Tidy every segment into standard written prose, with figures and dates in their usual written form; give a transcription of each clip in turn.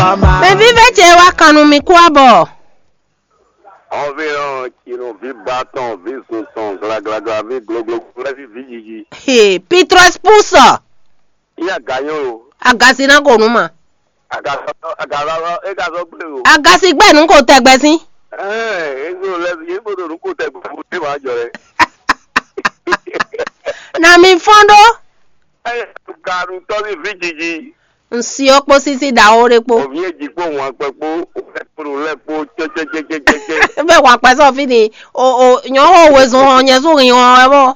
Mais vive chez wa kanu mi quoi bo. Environ kilo vi bâton, vi son, gla, vi globo, vi. Hey, Pitros pousse. Il a gagné. Agasi na ko nu ma. Agazo bleu. Agasi gbe nu ko tegbe sin. Ego le ye bodo nu ko tegbe ti ma jore. Na mi fondo. Garu to vi jiji. Nsi opo sisi da ore po. Obi eji po won pepo, o lepo che. Be wa pe so fini. O yan o we sun on yen sun rin on e bo.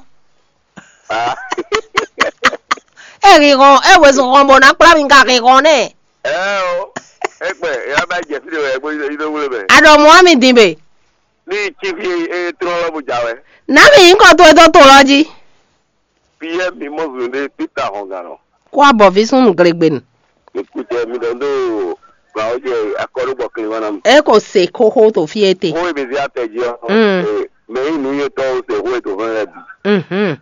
Eri ron e we sun ron bo na pra mi ka rin ron ne. O. Epe, ya ba je fi re bo ido wule be. Ado mo mi din be. Ni chief e tro lo bu jawe. Na mi nkan to loji. Pie mi mo zunde Peter Hongano. Kwa bo vi sun gregbe ni. Écoutez, mi dondo ba oje akoru bo kini wana. E ko se ko ho to fi ete. Wo be ya teji o. Me inu ye to se wo to fun rebi.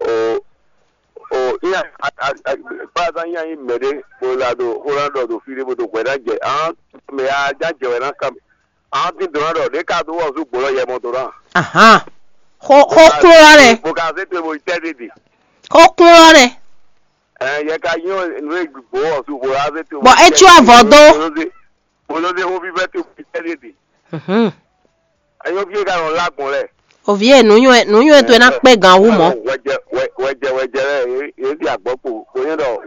Iya pa dan ya yin mede bo lado orando do fi bo to kweda je me ya jaje we na kam. Ti dorado de ka do wo su gboro ye mo to ran. Aha. Ho kuro re. Bo ka se te bo itedidi. Ho kuro re. Ye ka yin no igbo wo su bo ra se te. Bo e chu avodo. Bo lo de ho bi be te itedidi. Ayo bi ka ron lagun re. Ovie nuyun to na pe gan wu mo. Weje e di agbopo oyin do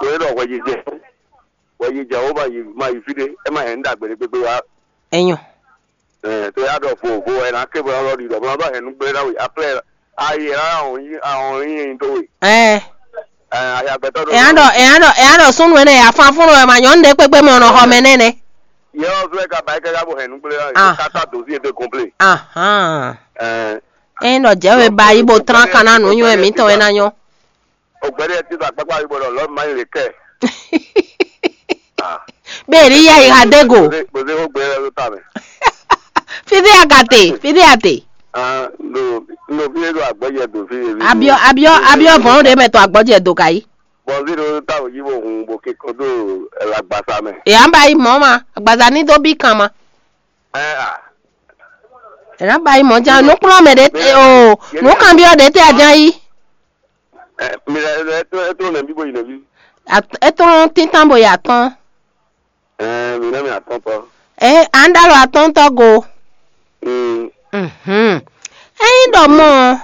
weje o ba yi ma ifide e ma en dagbere pepe wa Eyan. To ya do fo e na ke bo ro di do ba enu gbe ra we apre aye ra awon yin to we. Aya beto do. E ando sunu ene ya fa funu e ma yon de pepe mo no ho menene. Ye o so e ka ba ke ga bo enu gbe ra ka ta do si e de complet. Aha. No jewe ba ibo tran kana nu yun emi to ena yan. Ogbere ti ta papa ibo lo ma ile ke. Be ri ya iha dego. Bo se o gbere lo ta me. Fide ate. No bi lo agboje do fi. Abio bon de meto agboje do kai. Bo si lo ta o yibo hun bo ke kodo lagbasa me. E an ba imo ma, agbaza ni do bi kan ma. Era ba imo ja no klo me de no kan bi o de te ajan yi. Mi le to na bi bo ina bi. Eton tintan bo ya ton. Mi na mi aton to. Andalo aton to go. Do mo.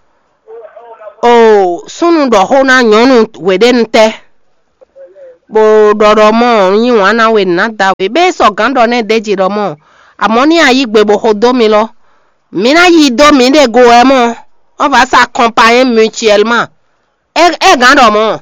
Sunu do ho na nyonu we de nte. Bo do mo yin wa na we na da we be so gando ne deji do mo. Amoni ayi gbe bo ho do mi lo. Mina yi do mi de go e mo. On va s'accompagner mutuellement. Gando mo.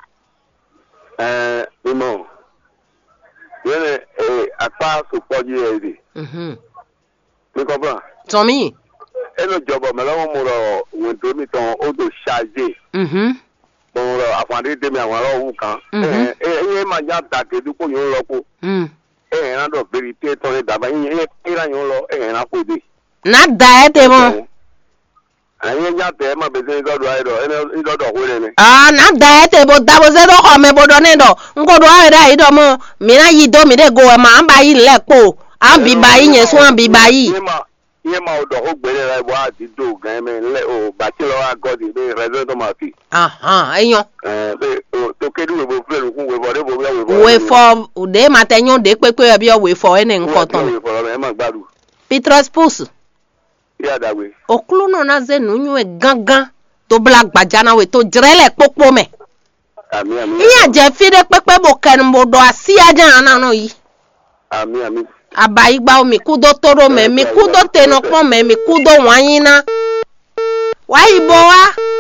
Imo. Yene apa so poji e di. Mi comprend. Tommy. Eno jobo me lo mo ro won do mi ton o do charger. Bon ro afande de mi awon ro wu kan. Ma ja ta ke du ko yo lo ko. Ran do verite to le daba yin ran yo lo ran ko de. Na da e te mo. Ayin ja te ma be se do ai do eno do ko le ni. Na da e te bo da bo se do ko me bo do ne do. Nko do ai da i do mo. Mi na yi do mi de go e ma an ba yi le po. An bi ba yi yen so an bi ba yi. Ye ma o do o gbere ra bo ati do gan me le o ba ti lo agodi be rezo to ma fi. Eyan. To kedu we bo fle kun we bo de bo we bo. We for de ma te yon de pepe e bi o we for ene nko ton. We for me ma gbadu. Petros Pousse. Ya da we. Okulu no na ze nu yun e gangan to bla gbaja na we to jirele popo me. Ami. Iya je fi de pepe bo ken mo do asi aja na no yi. Ami. Abayi gba omi kudo toro me mi kudo teno pon me mi kudo wanyina. Wa ibo wa